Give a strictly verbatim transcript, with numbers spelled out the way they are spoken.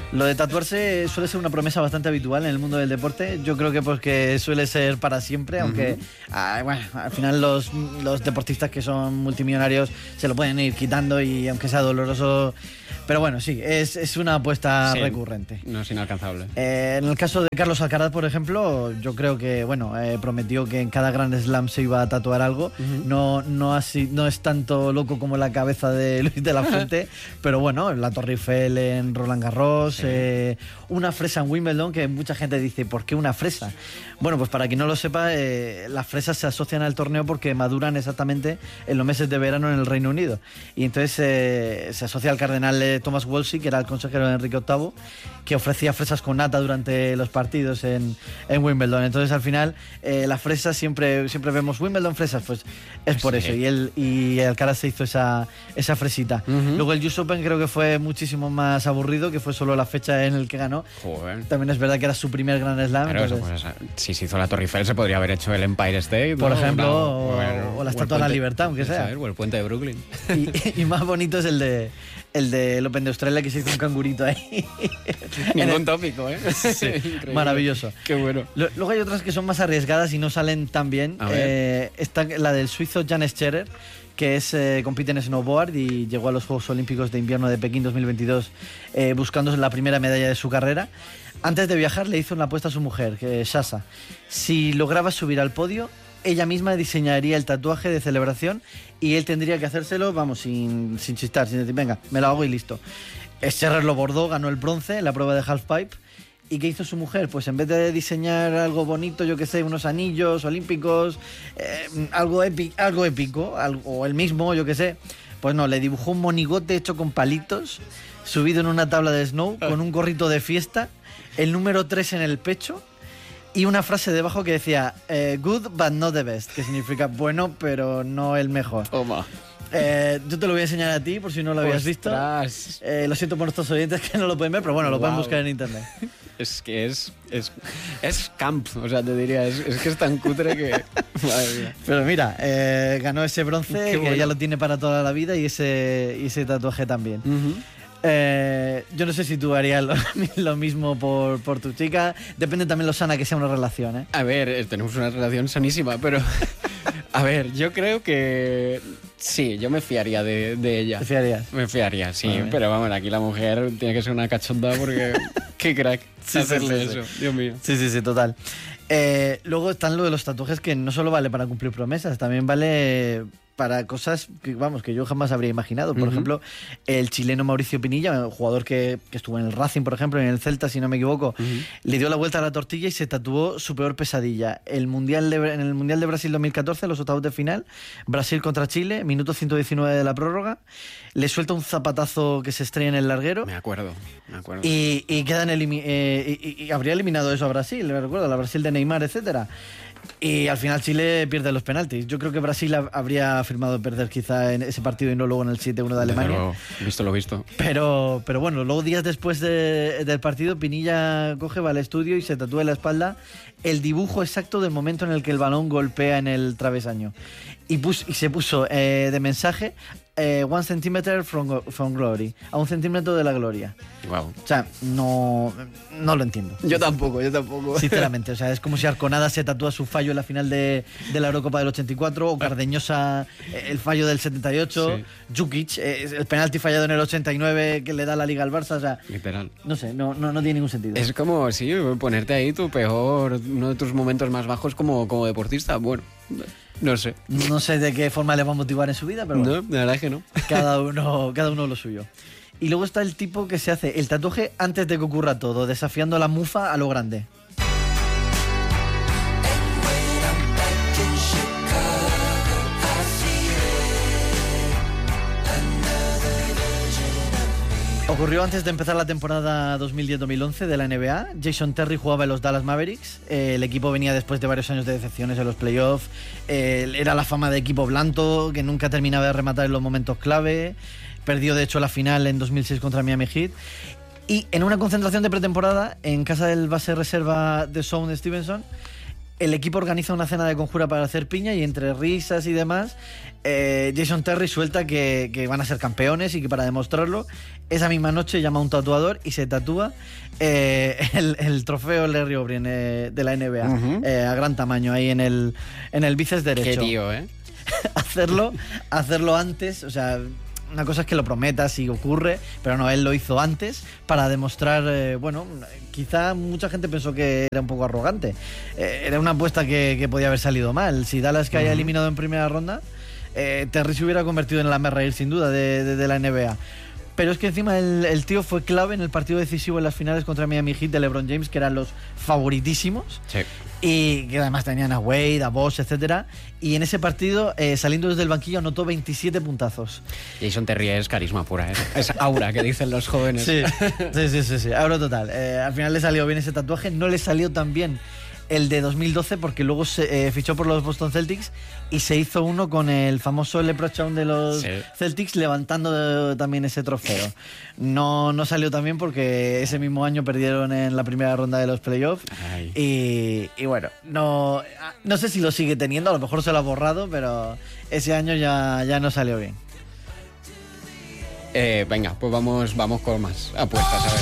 Lo de tatuarse suele ser una promesa bastante habitual en el mundo del deporte. Yo creo que porque suele ser para siempre, aunque uh-huh. ah, bueno, al final los, los deportistas que son multimillonarios se lo pueden ir quitando y aunque sea doloroso... Pero bueno, sí, es, es una apuesta sí, recurrente. No es inalcanzable. Eh, en el caso de Carlos Alcaraz, por ejemplo, yo creo que, bueno, eh, prometió que en cada Grand Slam se iba a tatuar algo. Uh-huh. No, no, así, no es tanto loco como la cabeza de Luis de la Fuente, pero bueno, la Torre Eiffel en Roland Garros, sí. eh, una fresa en Wimbledon, que mucha gente dice, ¿por qué una fresa? Bueno, pues para quien no lo sepa, eh, las fresas se asocian al torneo porque maduran exactamente en los meses de verano en el Reino Unido. Y entonces eh, se asocia al cardenal eh, Thomas Wolsey, que era el consejero de Enrique octavo, que ofrecía fresas con nata durante los partidos en, en Wimbledon. Entonces al final eh, las fresas siempre, siempre vemos Wimbledon fresas, pues es por sí. eso. Y el y Alcaraz se hizo esa, esa fresita. Uh-huh. Luego el U S Open creo que fue muchísimo más aburrido, que fue solo la fecha en el que ganó. Joder. También es verdad que era su primer Grand Slam. Pero entonces... eso, pues, si se hizo la Torre Eiffel, se podría haber hecho el Empire State, por ¿no? ejemplo, no, o, o, o la Estatua de la Libertad, aunque sea. ¿sabes? O el puente de Brooklyn. Y, y más bonito es el de el del Open de Australia, que se hizo un cangurito ahí. Ningún el... tópico, ¿eh? Sí, maravilloso. Qué bueno. Luego hay otras que son más arriesgadas y no salen tan bien. Eh, está la del suizo Jan Scherer, que es, eh, compite en snowboard y llegó a los Juegos Olímpicos de Invierno de Pekín dos mil veintidós eh, buscando la primera medalla de su carrera. Antes de viajar le hizo una apuesta a su mujer, que es Sasa. Si lograba subir al podio, ella misma diseñaría el tatuaje de celebración y él tendría que hacérselo, vamos, sin, sin chistar, sin decir, venga, me lo hago y listo. Scherer lo bordó, ganó el bronce en la prueba de halfpipe. ¿Y qué hizo su mujer? Pues en vez de diseñar algo bonito, yo qué sé, unos anillos olímpicos, eh, algo, épico, algo épico, algo, o el mismo, yo qué sé, pues no, le dibujó un monigote hecho con palitos, subido en una tabla de snow, con un gorrito de fiesta, el número tres en el pecho y una frase debajo que decía eh, good but not the best, que significa bueno pero no el mejor. Toma. Eh, yo te lo voy a enseñar a ti por si no lo habías Ostras. visto. Eh, lo siento por nuestros oyentes que no lo pueden ver, pero bueno, lo wow. pueden buscar en internet. Es que es, es, es camp, o sea, te diría, es, es que es tan cutre que... Madre mía. Pero mira, eh, ganó ese bronce, Qué que bueno. ya lo tiene para toda la vida, y ese, y ese tatuaje también. Uh-huh. Eh, yo no sé si tú harías lo, lo mismo por, por tu chica. Depende también lo sana que sea una relación, ¿eh? A ver, tenemos una relación sanísima, pero... A ver, yo creo que... Sí, yo me fiaría de, de ella. ¿Te fiarías? Me fiaría, sí. Vale. Pero vamos, aquí la mujer tiene que ser una cachonda porque... ¡Qué crack! Sí, hacerle sí, sí, eso, sí. Dios mío. Sí, sí, sí, total. Eh, luego están lo de los tatuajes, que no solo vale para cumplir promesas, también vale para cosas que, vamos, que yo jamás habría imaginado. Por uh-huh. ejemplo, el chileno Mauricio Pinilla, un jugador que, que estuvo en el Racing, por ejemplo, en el Celta, si no me equivoco, uh-huh. le dio la vuelta a la tortilla y se tatuó su peor pesadilla. El mundial de, en el Mundial de Brasil dos mil catorce, los octavos de final, Brasil contra Chile, minuto ciento diecinueve de la prórroga, le suelta un zapatazo que se estrella en el larguero. Me acuerdo, me acuerdo. Y, y, quedan elimi- eh, y, y habría eliminado eso a Brasil, me recuerdo, la Brasil de Neymar, etcétera. Y al final Chile pierde los penaltis. Yo creo que Brasil habría firmado perder quizá en ese partido y no luego en el siete uno de Alemania. Pero, visto lo visto. Pero, pero bueno, luego días después de, del partido, Pinilla coge, va al estudio y se tatúa en la espalda el dibujo exacto del momento en el que el balón golpea en el travesaño. Y, pus, y se puso eh, de mensaje eh, one centimeter from, from glory, a un centímetro de la gloria. Wow. O sea, no, no lo entiendo. Yo tampoco, yo tampoco. Sinceramente, o sea, es como si Arconada se tatúa su fallo en la final de, de la Eurocopa del ochenta y cuatro, o Cardeñosa el fallo del setenta y ocho, sí. Djukic, el penalti fallado en el ochenta y nueve que le da la Liga al Barça, o sea... Literal. No sé, no, no, no tiene ningún sentido. Es como, sí, ponerte ahí tu peor, uno de tus momentos más bajos como, como deportista, bueno... No sé. No sé de qué forma le va a motivar en su vida, pero bueno. No, la verdad es que no. Cada uno, cada uno lo suyo. Y luego está el tipo que se hace el tatuaje antes de que ocurra todo, desafiando a la mufa a lo grande. Ocurrió antes de empezar la temporada dos mil diez dos mil once de la N B A. Jason Terry jugaba en los Dallas Mavericks. Eh, el equipo venía después de varios años de decepciones en los playoffs. Eh, era la fama de equipo blando, que nunca terminaba de rematar en los momentos clave. Perdió, de hecho, la final en dos mil seis contra Miami Heat. Y en una concentración de pretemporada, en casa del base reserva de Shaun Stevenson, el equipo organiza una cena de conjura para hacer piña y entre risas y demás, eh, Jason Terry suelta que, que van a ser campeones y que para demostrarlo, esa misma noche llama a un tatuador y se tatúa eh, el, el trofeo Larry O'Brien eh, de la N B A, uh-huh. eh, a gran tamaño, ahí en el, en el bíceps derecho. Qué tío, ¿eh? hacerlo, hacerlo antes, o sea... Una cosa es que lo prometas y ocurre, pero no, él lo hizo antes para demostrar, eh, bueno, quizá mucha gente pensó que era un poco arrogante. Eh, era una apuesta que, que podía haber salido mal. Si Dallas caía uh-huh. eliminado en primera ronda, eh, Terry se hubiera convertido en el hazme-reír sin duda de, de, de la N B A. Pero es que encima el, el tío fue clave en el partido decisivo en las finales contra Miami Heat de LeBron James, que eran los favoritísimos. Sí. Y que además tenían a Wade, a Bosh, etcétera. Y en ese partido, eh, saliendo desde el banquillo, anotó veintisiete puntazos. Jason Terry es carisma pura, ¿eh? Es aura que dicen los jóvenes. Sí, sí, sí, sí, sí. Aura total. Eh, al final le salió bien ese tatuaje, no le salió tan bien el de dos mil doce porque luego se eh, fichó por los Boston Celtics y se hizo uno con el famoso leprechaun de los sí. Celtics levantando también ese trofeo. No, no salió tan bien porque ese mismo año perdieron en la primera ronda de los playoffs y, y bueno, no, no sé si lo sigue teniendo, a lo mejor se lo ha borrado, pero ese año ya, ya no salió bien. Eh, venga, pues vamos, vamos con más apuestas, a ver.